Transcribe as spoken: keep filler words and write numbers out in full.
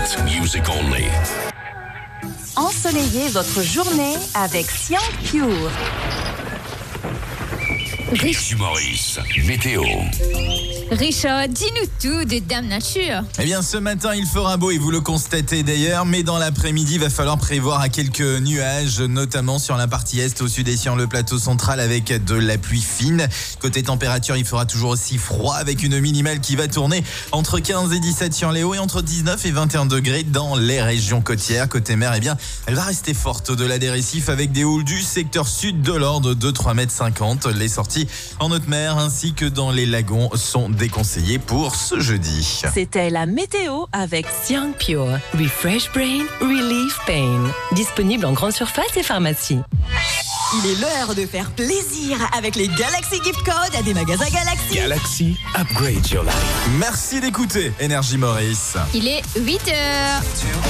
Hit music only. Ensoleillez votre journée avec Siang Pure. Rich Maurice, météo. Richard, dis-nous tout de Dame Nature. Eh bien, ce matin, il fera beau et vous le constatez d'ailleurs, mais dans l'après-midi, il va falloir prévoir à quelques nuages, notamment sur la partie est, au sud et sur le plateau central avec de la pluie fine. Côté température, il fera toujours aussi froid avec une minimale qui va tourner entre quinze et dix-sept sur les hauts et entre dix-neuf et vingt et un degrés dans les régions côtières. Côté mer, eh bien, elle va rester forte au-delà des récifs avec des houles du secteur sud de l'ordre de trois mètres cinquante. Les sorties en haute mer ainsi que dans les lagons sont déconseillées pour ce jeudi. C'était la météo avec Siang Pure. Refresh Brain, Relief Pain. Disponible en grande surface et pharmacie. Il est l'heure de faire plaisir avec les Galaxy Gift Codes des magasins Galaxy. Galaxy, upgrade your life. Merci d'écouter Énergie Maurice. Il est huit heures.